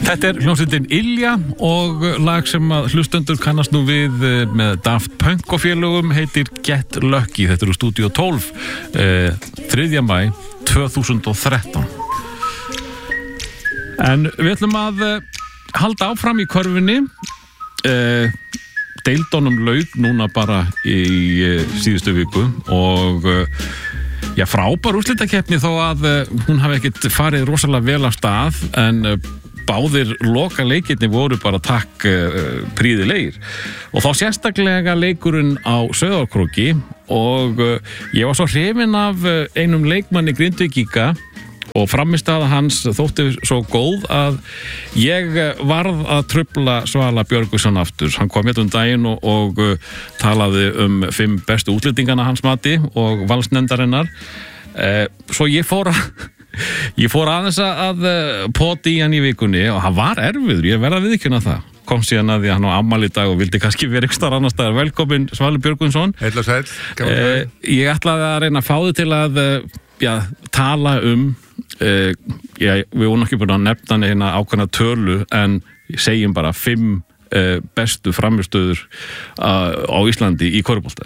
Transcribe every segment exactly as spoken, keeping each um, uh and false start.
Þetta er hljómsveitin Ylja og lag sem að hlustendur kannast nú við með Daft Punk og félögum heitir Get Lucky. Þetta eru Stúdíó tólf, eh, þriðja maí tvö þúsund og þrettán. En við ætlum að eh, halda áfram í körfunni. Eh, deildónum lauk núna bara í eh, síðustu viku og eh, já, frábær úrslitakeppni þó að uh, hún hafi ekkert farið rosalega vel af stað en uh, báðir loka leikirni voru bara takk uh, prýðilegir og þá sérstaklega leikurinn á Sauðárkróki og uh, ég var svo hrifinn af uh, einum leikmanni Grindvíkinga og frammistaða hans þótti svo góð að ég varð að trufla Svala Björgvinsson aftur. Hann kom hérna um daginn og, og uh, talaði um fimm bestu útlendingana hans mati og valsnefndarinnar. Uh, svo ég fór að ég fór aðeins að uh, poti í hann í vikunni og hann var erfiður, ég verða að viðurkenna það. Kom síðan að því að hann á afmæli í dag og vildi kannski vera ykkur starf annar staðar. Velkomin Svali Björgvinsson. Heil og sæll. Uh, ég ætlaði að reyna að fá þig til að uh, já, tala um Uh, já, við vorum ekki búin að nefna hérna ákveðna tölu en segjum bara fimm uh, bestu framistöður uh, á Íslandi í körfubolta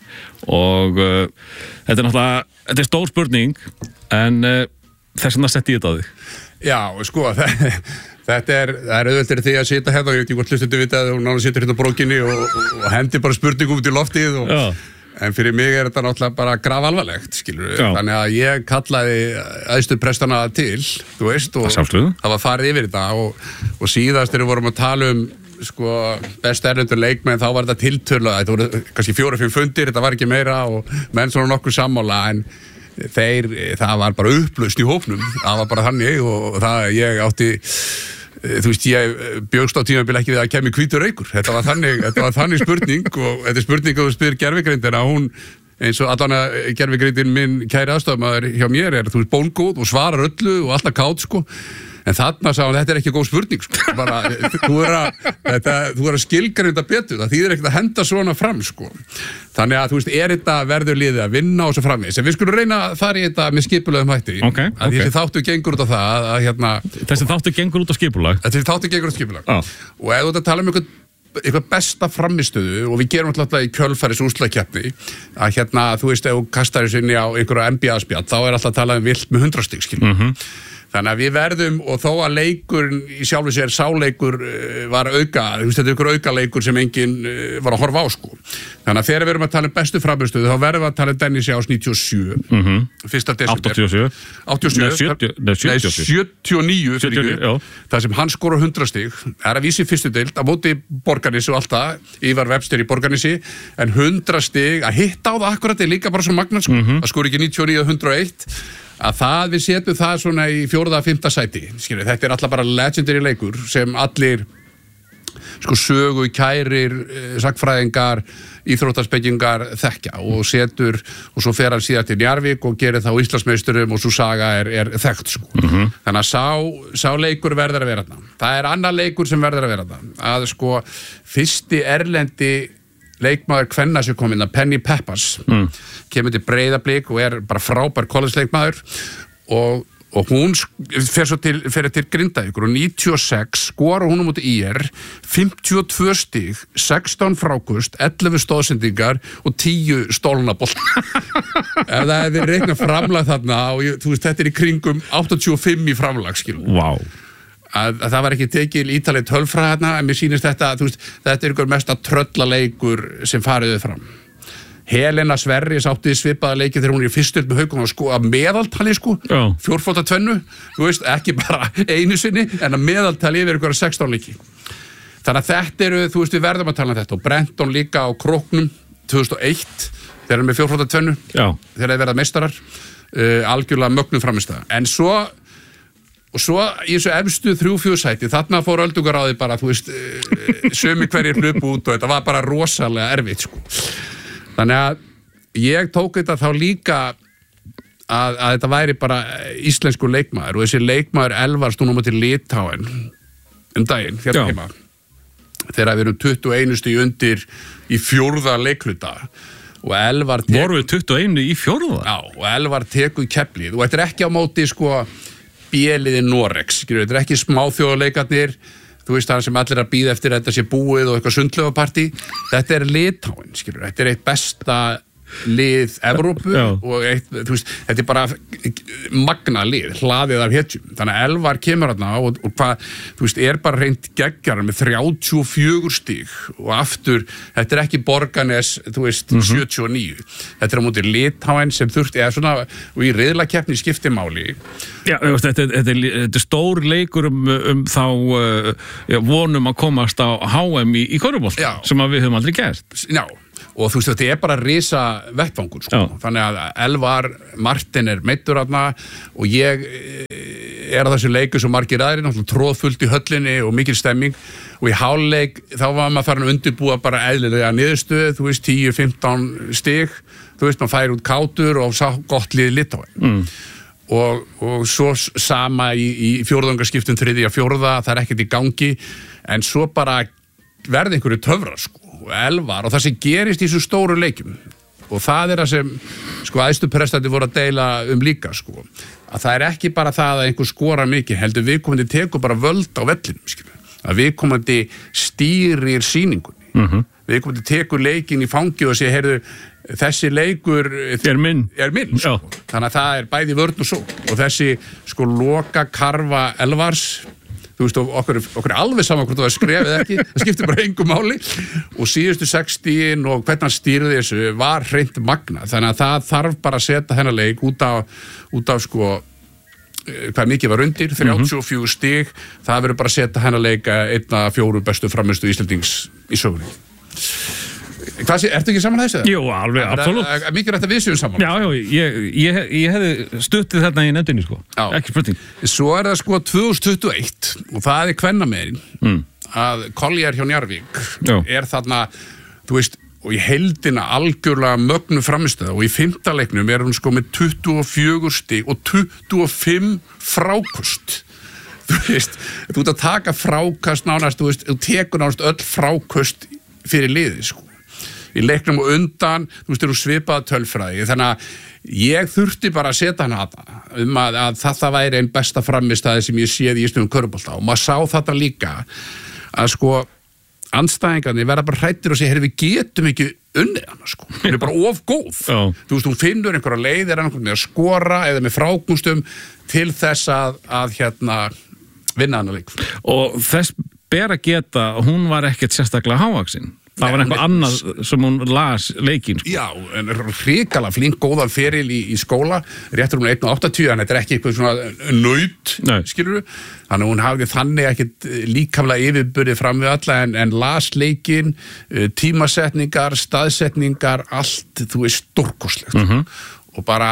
og uh, þetta er náttúrulega þetta er stór spurning en uh, þess vegna setti ég þetta á þig. Já, sko þetta er, það er auðvitað því að sitja hérna og ég veit ekki hvort hlustendur vita að hún náttúrulega situr hérna á brókinni og, og hendi bara spurningum út í loftið og já. En fyrir mig er þetta náttúrulega bara grafalvarlegt, skilur við. Þannig að ég kallaði æðstu prestana til, þú veist, og það var farið yfir þetta og, og síðast þegar við vorum að tala um sko, best erlendur leikmenn, þá var þetta tiltölu, þetta voru kannski fjóra, fimm fundir, þetta var ekki meira og menn svona nokkuð sammála, en þeir, það var bara upplausn í hópnum, það var bara þannig og það, ég átti þú veist, ég bjóst á tímabil ekki við að kemur hvítur reykur, þetta var þannig þetta var þannig spurning og þetta er spurning að þú spyrir gervigreindina, hún eins og allan að gervigreindin minn kæri aðstofamaður hjá mér er, þú veist, bóngóð og svarar öllu og alltaf kátt, sko en þarna sá hann, þetta er ekki góð spurning, sko bara, þú er að, þetta, þú er að skilgreinda betur, það þýðir ekkert að henda svona fram, sko þannig að, þú veist, er þetta verður liðið að vinna og svo framvegis en við skulum reyna að fara í þetta með skipulegum hætti okay, að okay. Þessi þáttu gengur út á það að, að, hérna, þessi þáttu gengur út á skipulag þessi þáttu gengur út á skipulag ah. og ef þú ert að tala um eitthvað, eitthvað besta framistöðu og við gerum alltaf í kjölfæris úrslitakeppni að hérna, þú veist, ef þú kastar þessu inn á einhverja N B A-spjall, þá er alltaf að tala um vilt með hundrað stig, skilur mm-hmm. Þannig að við verðum, og þó að leikur í sjálfu sér sáleikur var auka, þú veist, þetta er ykkur auka leikur sem enginn var að horfa á, sko. Þannig að þegar við erum að tala um bestu framistöðu, þá verðum við að tala um Dennis Jás níutíu og sjö, mm-hmm. fyrsta desember. áttatíu og sjö. áttatíu og sjö. Nei, sjötíu, nei, sjötíu og sjö. sjötíu og níu, sjötíu og níu, já. Það sem hann skora hundrað stig, er að vísi fyrstu deild, á móti Borgarnesi og alltaf, Ívar Webster í Borgarnesi, en hundrað stig, að hitta á það akkurat er líka bara svo magnað, sko. Mm-hmm. Það skora ekki níutíu og níu og hundrað og eitt. Að það við setjum það svona í fjórða að fimmta sæti, skilur, þetta er alltaf bara legendary leikur sem allir sko sögu, kærir, sagnfræðingar, íþróttaspekingar þekkja og setur og svo fer hann síðan til Njarðvík og gerir það á Íslandsmeisturum og svo saga er, er þekkt sko. Mm-hmm. Þannig að sá, sá leikur verður að vera þarna. Það er annar leikur sem verður að vera þarna. Að sko fyrsti erlendi leikmaður kvenna sem kom inn að Penny Pappas mm. kemur til Breiðablik og er bara frábær kollegsleikmaður og, og hún fer svo til, fer til Grindavíkur og níutíu og sex skora hún á móti í er fimmtíu og tvö stig, sextán frákust ellefu stóðsendingar og tíu stólnaboll ef það hefði reiknað framlag þarna og ég, þú veist, þetta er í kringum áttatíu og fimm í framlag, skilur. Vá. Wow. Að, að það var ekki tekið ítalið tölfræði hérna, en mér sýnist þetta, þú veist, þetta er ykkur mesta tröllaleikur sem fariðu fram. Helena Sverris átti svipaða leiki þegar hún er í fyrstöld með Haugum og sko að meðaltali sko, oh. fjórfóta tvennu, þú veist, ekki bara einu sinni, en að meðaltali yfir ykkur sextán leiki. Þannig að þetta eru, þú veist, við verðum að tala um þetta og Brenton líka á Króknum tvö þúsund og eitt, þeir eru með fjórfóta tvennu, Já. Þeir eru verða meistarar, uh, algjörlega mögnum framistæða. En svo Og svo í þessu efstu þrjú fjögur sæti, þarna fór öldungaráði bara, þú veist, sömi hverjir hlupu út og þetta var bara rosalega erfitt, sko. Þannig að ég tók þetta þá líka að, að þetta væri bara íslensku leikmaður og þessi leikmaður Elvar stóð númer til Litáen um daginn, hérna heima. Þegar við erum tuttugu og eitt stig undir í fjórða leikluta og Elvar tekur... Voru við tuttugu og eitt í fjórða? Já, og Elvar tekur keplið og þetta er ekki á móti, sko... B-liði Norex, skilur, þetta er ekki smáþjóðleikarnir, þú veist það sem allir að býða eftir þetta sé búið og eitthvað sundlaugapartí, þetta er Litáin, skilur, þetta er eitt besta lið Evrópu og eitt, þú veist, þetta er bara magna lið, hlaðið af hetjum, þannig að Elvar kemur þarna og, og hvað, þú veist, er bara reynd geggjarar með þrjátíu og fjögur stig og aftur, þetta er ekki Borgarnes, þú veist, mm-hmm. sjötíu og níu, þetta er á móti Litáin sem þurfti, eða svona, og í riðlakeppni skipti máli. Já, veist, þetta, þetta, er, þetta er stór leikur um, um þá uh, vonum að komast á H M í, í körfubolta, sem að við höfum aldrei gert. Já. Og þú veist, þetta er bara risa vettvangur, sko. Já. Þannig að Elvar Martin er meiddur þarna og ég er að þessu leiku svo margir aðrir, náttúrulega tróðfullt í höllinni og mikil stemming og í hálfleik þá var maður farin að undirbúa bara eðlilega niðurstöðu, þú veist, tíu til fimmtán stig, þú veist, maður færi út kátur og sá gott lið Litáin. Mm. Og, og svo sama í, í fjórðungaskiptum þriðja fjórða, það er ekkert í gangi, en svo bara verði einhverju töfrar, sko. Og Elvar og það sem gerist í svo stóru leikjum og það er það sem sko æðstu prestandi voru að deila um líka sko, að það er ekki bara það að einhver skora mikið, heldur viðkomandi tekur bara völd á vellinum, skilur, að viðkomandi stýrir sýningunni, mm-hmm. viðkomandi tekur leikin í fangi og segir, heyrðu, þessi leikur er minn, er minn sko. Þannig að það er bæði vörn og svo og þessi sko loka karfa Elvars, þú veist, okkur, okkur er alveg saman hvort það er skrefið ekki, það skiptir bara engu máli og síðustu sextíin og hvernig hann stýrði þessu var hreint magna, þannig að það þarf bara að setja þennan leik út af, út af sko, hvað mikið var undir, þrjátíu og fjögur stig, það verður bara að setja þennan leik einna fjóru bestu frammistu Íslendings í sögunni. Hvað sé, ertu ekki saman þessu? Jú, alveg, absolutt. Mikið rætt að við séum saman. Já, já, ég, ég, ég hefði stuttið þarna í nefndinni, sko. Já. Ekki spurning. Svo er það sko tvö þúsund tuttugu og eitt og það er kvennameðin mm. að Collier hjá Njarðvík já. Er þarna, þú veist, og í heildina algjörlega mögnu framistöða og í fimmta leiknum er hún sko með tuttugu og fjögur stig og tuttugu og fimm frákost. Þú veist, þú ert að taka frákast nánast, þú veist, þú tekur nánast öll frákost fyrir liði, sko. Í leiknum og undan, þú veist, eru svipaða tölfræði, þannig að ég þurfti bara að setja hana um að, að þetta væri einn besta frammistaði sem ég séð í íslenskum körfubolta og maður sá þetta líka að sko andstæðingarnir verða bara hræddir og segja, heyrðu, við getum ekki unnið hana, sko, hún er bara of góð oh. Þú veist, hún finnur einhverja leiðir einhvern veginn að skora eða með frákustum til þess að, að hérna vinna hana leik. Og þess ber að geta, hún var ekkert sérstaklega hávaksin. Það var eitthvað annað sem hún las leikinn, sko. Já, en hrikalega flink, góðan feril í, í skóla, réttur hún einn komma áttatíu, en þetta er ekki eitthvað svona naut, skilurðu. Þannig að hún hafði þannig ekkert líkamlega yfirburði fram við alla, en, en las leikinn, tímasetningar, staðsetningar, allt, þú veist, stórkostlegt. Mm-hmm. Og bara,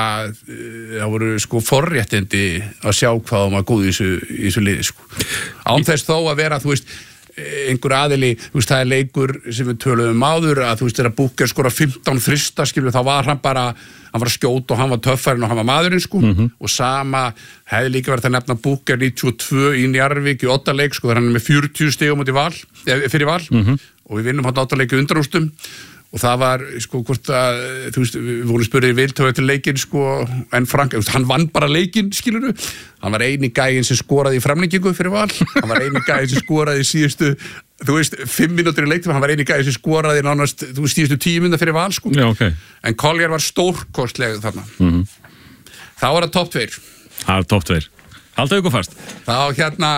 það voru sko forréttindi að sjá hvað hún var góð í þessu, í þessu liði, sko. Án þess þó að vera, þú veist, einhver aðili, þú veist, það er leikur sem við töluðum áður, að þú veist, þegar Búker skora fimmtán þrista, skilur, þá var hann bara hann var að skjóta og hann var töffarinn og hann var maðurinn, sko, mm-hmm. og sama hefði líka verið að nefna Búker níutíu og tvö í Njarðvík í oddaleik, sko, þegar hann er með fjörutíu stigum út í val, fyrir val mm-hmm. og við vinnum hann oddaleik í undanúrstum og það var, sko, hvort að þú veist, við vorum spurðið í viðtöku til leikinn, sko, en Frank, hann vann bara leikinn, skilurðu, hann var eini gæinn sem skoraði í framlengingu fyrir val, hann var eini gæinn sem skoraði í síðustu, þú veist, fimm mínútur í leiktum, hann var eini gæinn sem skoraði nánast, þú veist, síðustu tíu mínútur fyrir val, sko, já, okay. En Collier var stórkostleg þarna, mm-hmm. þá var það topp tveir. Það er topp tveir. Halda ykkur fast. Þá hérna,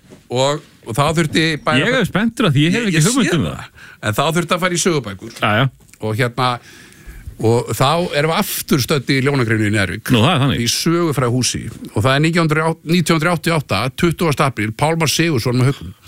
og og þá þurfti bæra... Ég er spenntur að því ég hef ekki hugmynd um það. En þá þurfti að fara í sögubækur. Aja. Og hérna, og þá erum við aftur stödd í Ljónagreinu í Njarðvík. Nú, það er þannig. Í sögufræðu húsi. Og það er nítján hundruð áttatíu og átta, tuttugasta apríl, Pálmar Sigurðsson með Haukum.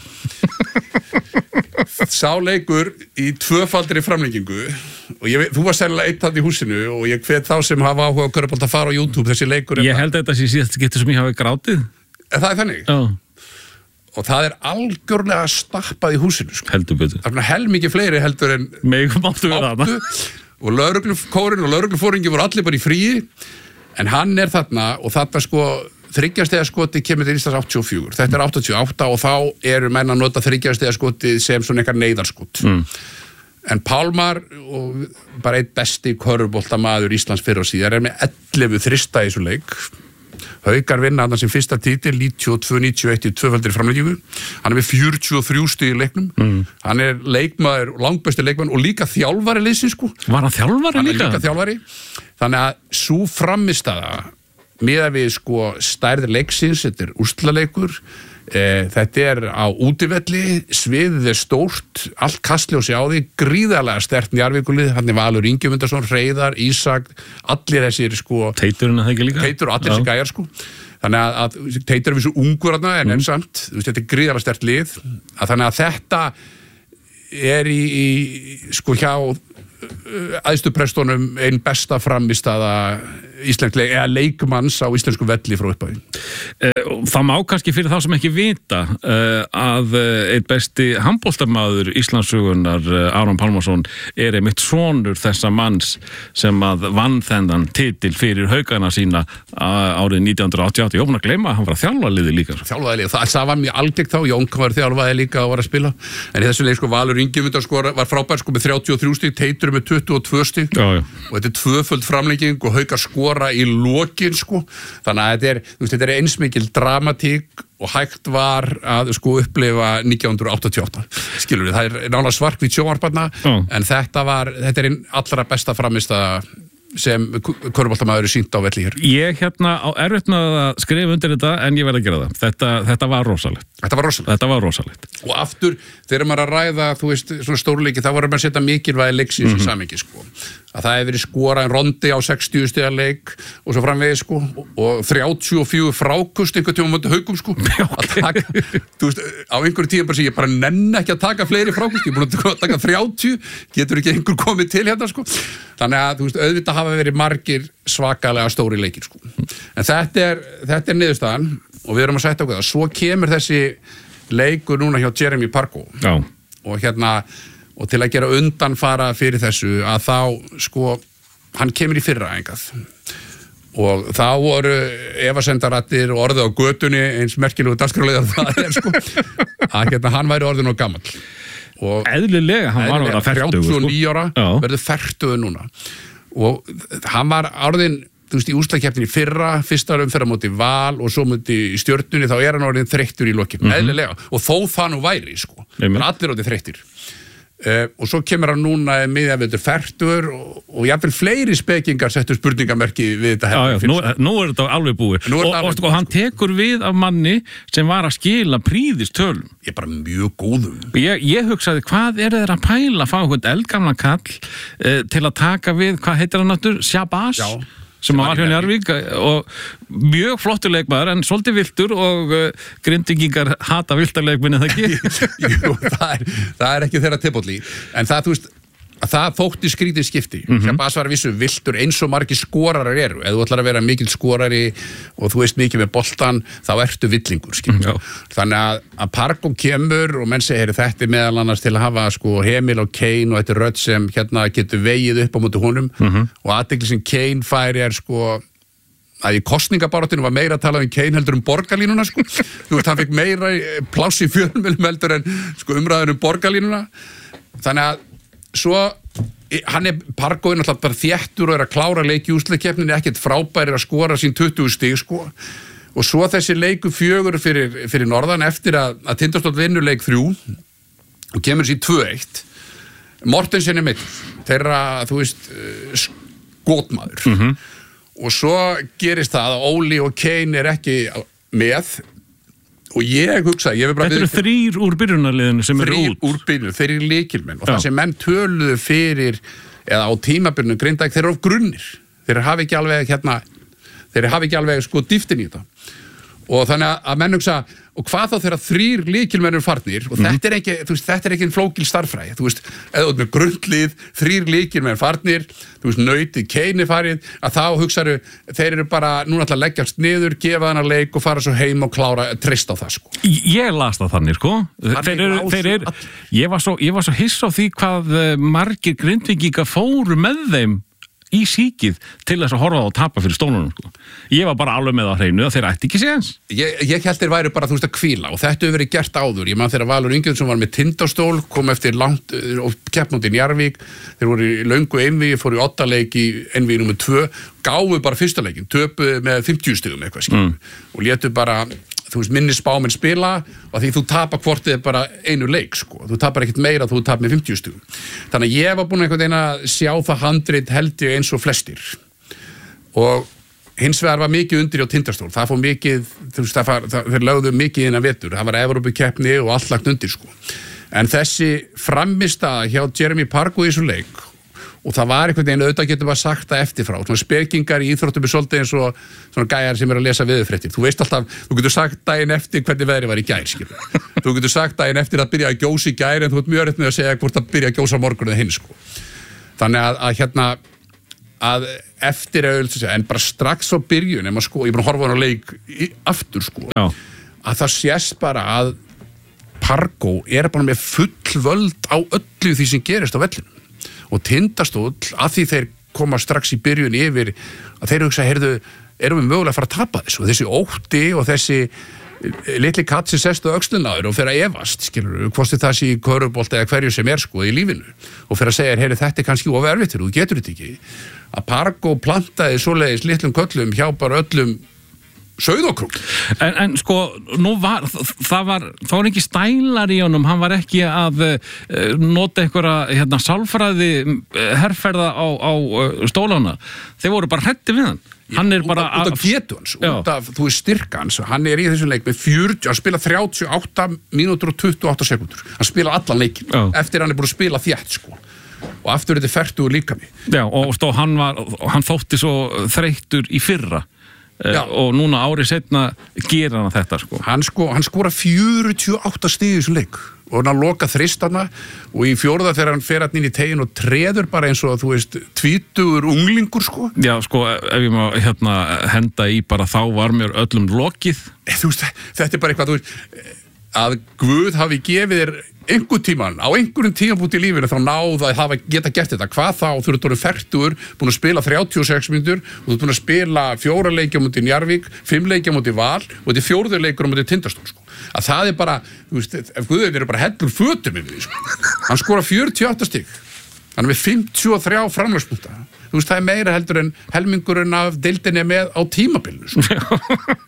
Sá leikur í tvöfaldri framlengingu og ég, þú var sennilega einn þarna í húsinu og ég hvet þá sem hafa áhuga á körfubolta að fara á YouTube, þessi leikur... Ég held að þetta sé síðast getur sem ég hafi grátið. Það er þannig? Já. Og það er algjörlega stappað í húsinu, sko. Heldur betur. Það er helmikið fleiri heldur en megum áttu við þarna. Og lögreglukórinn og lögreglufóringi voru allir bara í fríi, en hann er þarna og þarna sko þryggjastega skoti kemur til Íslands áttatíu og fjögur. Þetta er áttatíu og átta og þá eru menn að nota þryggjastega skoti sem svona eitthvað neyðarskot. Mm. En Pálmar, og bara einn besti körfuboltamaður Íslands fyrir og síðar, er með ellefu þrista í þessu leik. Haukar vinna hann sem fyrsta titil níutíu og tvö níutíu og eitt í tvöfaldri framlengingu. Hann er með fjörutíu og þrjú stig í leiknum. Mm. Hann er leikmaður, langbesti leikmaður og líka þjálfari liðsins sko. Var hann þjálfari líka? Hann er líka þjálfari. Þannig að sú frammistaða miðað við sko stærð leiksins, þetta er úrslitaleikur, e, þetta er á útivelli, sviðið er stórt, allt kastljósi á því, gríðarlega sterkt Njarðvíkurlið, hann er Valur Ingimundarson, Hreiðar, Ísak, allir þessir sko Teiturinn að það ekki líka? Teitur og allir þessi gæjar sko. Þannig að, að Teitur er vissu ungur þarna en mm. ensamt, þetta er gríðarlega sterkt lið, að þannig að þetta er í, í sko hjá æðstu prestunum einn besta frammistaða íslenskleik, eða leikmanns á íslensku velli frá upphafi. Það má kannski fyrir þá sem ekki vita að einn besti handboltamaður Íslandssögunar, Aron Pálmarsson, er einmitt sonur þessa manns sem að vann þennan titil fyrir haugana sína árið nítján hundruð áttatíu og átta. Ég ofna að gleyma að hann var að þjálfa liðið líka. Þjálfaði liðið, það, það var mjög algengt þá, Jón var þjálfaði líka og var að spila, en í þessu leik sko Valur Ingimundar sko var frábær sko með þrjátíu og þrjú stig, Teitur með tuttugu og tvö stig og þetta er tvöföld framlenging og Haukar skora í lokin sko, þannig að þetta er, þú veist, þetta er eins mikil dramatík og hægt var að sko upplifa nítján hundruð áttatíu og átta, skilur við, það er nálega svarkvít sjónvarpanna, oh. en þetta var, þetta er einn allra besta frammistaða sem körfuboltamaður er sýnt á velli hér. Ég hérna á erfitt með að skrifa undir þetta en ég verð að gera það. Þetta, þetta var rosalegt. Þetta var rosalegt. Þetta var rosalegt. Og aftur, þegar maður að ræða, þú veist, svona stórleiki, þá voru maður að setja mikilvægi leiksins mm -hmm. í samingi, sko. Að það hefur verið skorað en rondi á sextíu stiga leik og svo framvegis, sko, og þrjátíu og fjögur frákust einhvern tíma mútið Haukum, sko. Okay. Taka, þú veist, á einhverju tíma bara sé ég bara nenni ekki að taka fleiri frákust, ég er búin að taka þrjátíu, getur ekki einhver komið til hérna, sko. Þannig að, þú veist, auðvitað hafa verið margir svakalega stóri leikir, sko. En þetta er, þetta er niðurstaðan og við erum að setja okkur það. Svo kemur þessi leikur núna hjá Jeremy Parko. Já. Og hérna, og til að gera undanfara fyrir þessu að þá, sko, hann kemur í fyrra engað. Og þá voru efasemdaraddir og orðið á götunni eins merkilegu dagskráleiðar það er, sko, að hérna, hann væri orðin og gamall. Og eðlilega, hann var orðið fertugur, þrjátíu og níu ára, verður fertugur núna. Og hann var orðin, þú veist, í úrslitakeppninni í fyrra, fyrsta umferð á móti Val og svo móti Stjörnunni, þá er hann orðin þreyttur í lokin, mm -hmm. eðlilega. Og þó það nú væri, sko. Það er allir orðið þreyttir. Uh, og svo kemur hann núna miðað við þetta fertugur og, og jafnvel fleiri spekingar settur spurningamerki við þetta já, já, nú, nú er þetta alveg búið og, alveg og, og hann tekur við af manni sem var að skila príðistölum. Ég er bara mjög góðum. Ég, ég hugsaði, hvað er þeir að pæla að fá einhvern eldgamla kall uh, til að taka við, hvað heitir hann náttúr? Shabazz? Já. Sem var hjá Njarðvík og mjög flottur leikmaður en svolítið viltur og uh, grindingingar hata viltarleikminni það ekki. Jú, það er, það er ekki þeirra tilbúðlí en það, þú veist, það þótti skrítið skipti. Mm -hmm. Shabazz var vissu viltur eins og margir skorarar eru. Ef þú ætlar að vera mikil skorari og þú veist mikið með boltan, þá ertu villingur, skilur. Mm, þannig að, að Parko kemur og menn segir þetta er meðal annars til að hafa sko Hemil og Kane og þetta er rödd sem hérna getur vegið upp á móti honum mm -hmm. og athygli sem Kane færi er sko að í kosningabaráttinu var meira að tala um Kane heldur um borgarlínuna, sko. Þú veist, hann fikk meira pláss í fjölmiðlum heldur en sko umræður um borgarlínuna. Þannig að svo, hann er Parko er náttúrulega bara þéttur og er að klára leiki í úrslitakeppninni, ekkert frábærir að skora sín tuttugu stig, sko. Og svo þessi leiku fjögur fyrir, fyrir norðan eftir að, að Tindastóll vinnur leik þrjú og kemur sér tvö eitt. Mortensen er mitt, þeirra, þú veist, skotmaður. Mm -hmm. Og svo gerist það að Óli og Kane er ekki með og ég hugsa ég Þetta eru þrýr úr byrjunarliðinu sem eru út. Þrýr úr byrjunarliðinu, þeir eru lykilmenn og það sem menn töluðu fyrir eða á tímabilinu Grindavík, þeir eru of grunnir. Þeir hafa ekki alveg hérna, þeir hafa ekki alveg sko dýftin í þetta. Og þannig að menn hugsa, og hvað þá þegar þrýr lykilmennur farnir, og mm. þetta er ekki, þú veist, þetta er ekki en flókil starffræði, þú veist, eða með grundlið, þrýr lykilmenn farnir, þú veist, nautið, Kane farið, að þá hugsaðu, þeir eru bara, núna ætla að leggjast niður, gefa þennan leik og fara svo heim og klára, treysta á það, sko. Ég las það þannig, sko. Þeir eru, þeir eru, ég var svo, ég var svo hiss á því hvað margir Grindvíkingar fóru með þeim í síkið til þess að horfa og tapa fyrir stólunum sko. Ég var bara alveg með á hreinu að þeir ætti ekki séns. Ég, ég held þeir væri bara, þú veist, að hvíla og þetta hefur verið gert áður. Ég man þegar Valur Ingimundsson var með Tindastól, kom eftir langt og keppnóti í Njarðvík, þeir voru í löngu einvígi, fóru í oddaleik í einvígi númer tvö, gáfu bara fyrsta leikin, töpuðu með fimmtíu stigum eitthvað skilur mm. og létu bara, þú veist, minni spámenn spila og því þú tapar hvort þið bara einu leik sko, þú tapar ekkert meira þú tapar með fimmtíu stigum. Þannig að ég var búin einhvern veginn að sjá það handrit held ég eins og flestir og hins vegar var mikið undir á Tindastól, það fór mikið, þú veist, það far, það, þeir lögðu mikið inn að vetur, það var Evrópukeppni og allt lagt undir sko. En þessi frammistaða hjá Jeremy Pargo í þessu leik og það var einhvern veginn, auðvitað getur maður sagt það eftirfrá, svona spekingar í íþróttum er svolítið eins og svona gæjar sem er að lesa veðurfréttir, þú veist alltaf, þú getur sagt daginn eftir hvernig veðri var í gær, skilur, þú getur sagt daginn eftir að byrja að gjósa í gær en þú ert mjög rétt með að segja hvort að byrja að gjósa morgun eða hinn, sko. Þannig að, að hérna, að eftir auðvitað, en bara strax á byrjun, ef maður sko, ég er bara að horfa á leik í, aftur, sko, Já. Að það sést bara að Pargo er bara með full völd á öllu því sem gerist á vellinum. Og Tindastóll, að því þeir koma strax í byrjun yfir, að þeir hugsa, heyrðu, erum við mögulega að fara að tapa þessu? Og þessi ótti og þessi litli katt sem sest á öxlunaður og fer að efast, skilur, hvort það sé í körfubolta eða hverju sem er sko í lífinu og fer að segja, heyrðu, þetta er kannski of erfitt fyrir, þú getur þetta ekki. Að Pargo plantaði svoleiðis litlum köllum hjá bara öllum sauðokrúk. En, en sko, nú var, það var, það var ekki stælar í honum, hann var ekki að uh, nota einhverja, hérna, sálfræði uh, herferða á, á uh, stólana. Þeir voru bara hræddir við hann. Hann er bara út af getu hans, út af, þú veist, styrka hans, hann er í þessum leik með fjörutíu, hann spila þrjátíu og átta mínútur og tuttugu og átta sekúndur. Hann spila allan leikin, Já. Eftir hann er búin að spila þétt, sko. Og aftur þetta fertugur líka mig. Já, og stó, hann var, hann þótti svo þreyttur í fyrra. Já. Og núna árið setna gera hann þetta sko. Hann, sko, hann skora fjörutíu og átta stig í þessum leik og hann loka þristana og í fjórða þegar hann fer hann inn í tegin og treður bara eins og þú veist tvítugur unglingur sko. Já sko, ef ég má hérna henda í bara þá var mér öllum lokið. Þú veist, þetta er bara eitthvað, þú veist, að Guð hafi gefið þér einhvern tíman, á einhverjum tímapunkt í lífinu þá náða að hafa geta gert þetta, hvað þá þú ert orðinn fertugur, búin að spila þrjátíu og sex mínútur og þú ert búin að spila fjóra leikja mútið Njarðvík, fimm leikja mútið Val og þetta er fjórður leikur mútið Tindastól sko. Að það er bara, þú veist, ef Guðið eru bara hellur fötum yfir því sko. Hann skora fjörutíu og átta stig, hann er með fimmtíu og þrjá framlagspunkta, þú veist, það er meira heldur en helmingurinn af deildinni með á tímabilinu sko.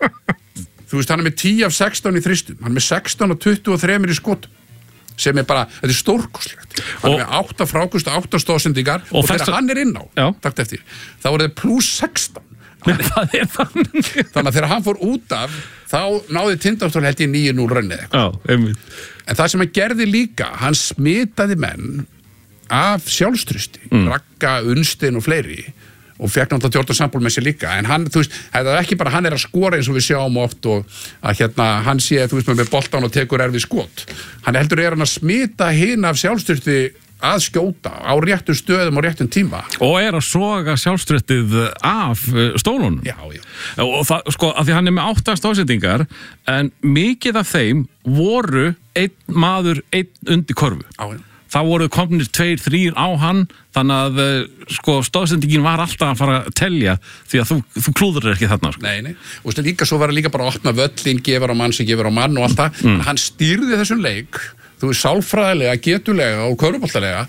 Þú veist, hann er með tíu af sextán í þristum, hann er með sextán og tuttugu og þrjú í skotum sem er bara, þetta er stórkostlegt hann er með átta frákust, átta stóðsendingar og, og þegar hann er inn á, takt eftir þá er það pluss sextán það er þannig þannig að þegar hann fór út af þá náði Tindastól held ég níu núll rönnið eitthvað en það sem hann gerði líka, hann smitaði menn af sjálfstrausti mm. Ragga, Unnstein og fleiri og fekk náttúrulega Jordan Sample með sér líka en hann, þú veist, það er ekki bara hann er að skora eins og við sjáum oft og að hérna hann sé, þú veist, með boltan og tekur erfið skot hann heldur er hann að smita hinn af sjálfstyrti að skjóta á réttum stöðum og réttum tíma og er að soga sjálfstyrtið af stólunum já, já. og það, sko, af því hann er með átta stóðsendingar en mikið af þeim voru einn maður, einn undir korfu já, já þá voru komnir tveir, þrír á hann þannig að sko, stóðsendingin var alltaf að fara að telja því að þú, þú klúður ekki þarna sko. Nei, nei, og líka svo var það líka bara að opna völlin gefur á mann sem gefur á mann og allt það mm. hann stýrði þessum leik þú veist, sálfræðilega, getulega og köruboltalega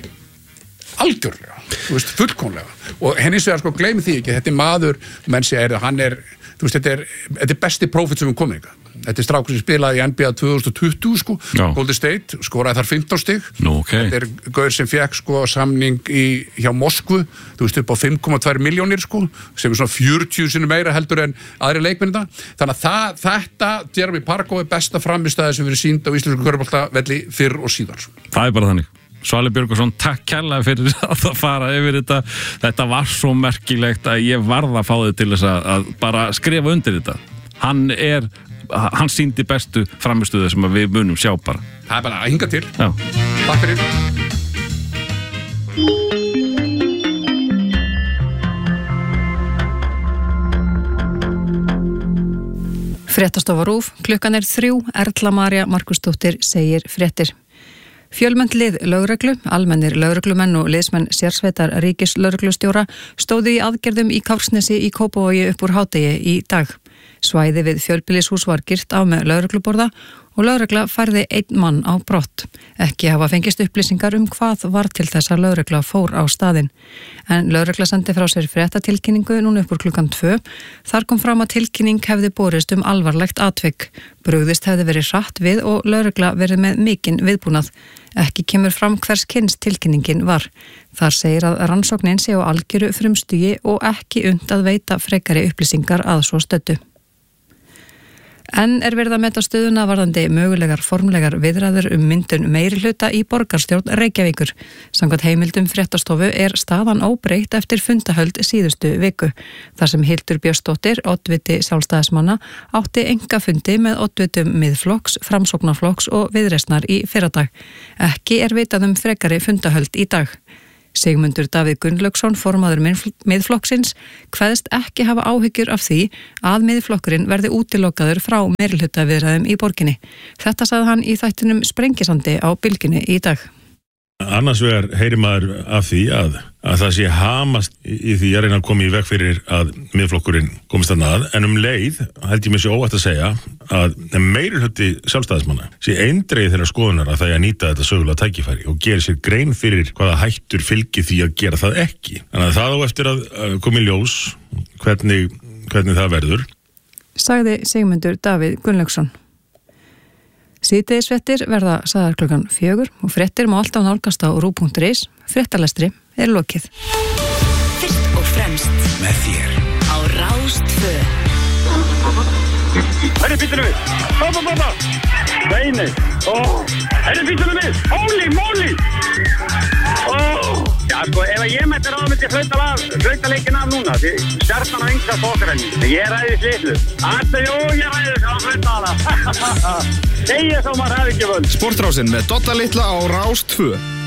algjörlega, þú veist, fullkomlega og henni segja, sko, gleymi því ekki þetta er maður, menn segja, hann er þú veist, þetta er, þetta er besti prófit sem við komum ykkar þetta er strákur sem spilaði í N B A tvö þúsund tuttugu sko, Já. Golden State skoraði þar fimmtán stig Nú, okay. þetta er gaur sem fekk sko samning í, hjá Moskvu, þú veist upp á fimm komma tvær milljónir sko, sem er svona fjörutíu sinni meira heldur en aðri leikmennina þannig að það, þetta, Jeremy Pargo er besta framistæði sem verið sýnd á íslensku körfuboltavelli fyrr og síðar Það er bara þannig Svali Björgvarsson, takk kærlega fyrir að það fara yfir þetta þetta var svo merkilegt að ég varð að fá þið til þess að, að bara skrifa undir þetta hann er hann sýndi bestu framistuðu sem við munum sjá bara. Það er bara að hinga til. Já. Takk fyrir. Fréttastofa RÚV, klukkan er þrjú, Erla María Markusdóttir segir fréttir. Fjölmennt lið lögreglu, almennir lögreglumenn og liðsmenn sérsveitar ríkislögreglustjóra stóðu í aðgerðum í Kársnesi í Kópavogi upp úr hádegi í dag. Svæði við fjölbýlishús var girt á með lögregluborða og lögregla færði einn mann á brott. Ekki hafa fengist upplýsingar um hvað var til þess að lögregla fór á staðinn. En lögregla sendi frá sér fréttatilkynningu núna upp úr klukkan tvö. Þar kom fram að tilkynning hefði borist um alvarlegt atvik. Brugðist hefði verið hratt við og lögregla verið með mikinn viðbúnað. Ekki kemur fram hvers kyns tilkynningin var. Þar segir að rannsóknin sé á algjöru frumstugi og ekki unnt að veita frekari upplýsingar að svo stöddu. En er verið að meta stöðuna varðandi mögulegar formlegar viðræður um myndun meirihluta í borgarstjórn Reykjavíkur. Samkvæmt heimildum fréttastofu er staðan óbreytt eftir fundahöld síðustu viku. Þar sem Hildur Björnsdóttir, oddviti sjálfstæðismanna, átti engafundi með oddvitum Miðflokks, Framsóknarflokks og Viðreisnar í fyrradag. Ekki er vitað um frekari fundahöld í dag. Sigmundur Davíð Gunnlaugsson, formaður Miðflokksins, kveðst ekki hafa áhyggjur af því að Miðflokkurinn verði útilokaður frá meirihlutaviðræðum í borginni. Þetta sagði hann í þættinum Sprengisandi á Bylgjunni í dag. Annars vegar heyrir maður af því að, að það sé hamast í því að reyna að koma í veg fyrir að Miðflokkurinn komist að nað, en um leið held ég mér sér óvægt að segja að meirihluti sjálfstæðismanna sé eindregið þeirra skoðunar að það er að nýta þetta sögulega tækifæri og gera sér grein fyrir hvaða hættur fylgir því að gera það ekki. Þannig að það á eftir að koma í ljós hvernig, hvernig það verður. Sagði Sigmundur Davíð Gunnlaugsson. Síðdegisfréttir verða sagðar klukkan fjögur og fréttir má alltaf nálgast á rú punktur is. Fréttalestri er lokið. Fyrst og fremst með þér á Rás tvö. Herri, býttu við. Baba, baba. Nei, nei. Ó, herri, býttu við. Holy moly. Ó, já, sko, ef ég mætti ráða myndi flauta af, flauta leikin af núna, því stjarnan á yngsta fókrenni. Ég ræði slitlu. Alltaf, jú, ég ræði svo að flauta hana. Segja þá maður hafi ekki völd. Sportrásin með Dodda litla á Rás tvö.